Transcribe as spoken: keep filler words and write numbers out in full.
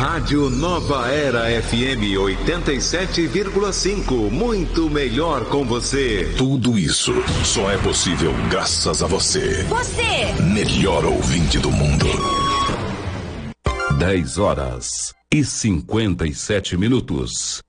Rádio Nova Era F M oitenta e sete vírgula cinco. Muito melhor com você. Tudo isso só é possível graças a você. Você! Melhor ouvinte do mundo. dez horas e cinquenta e sete minutos.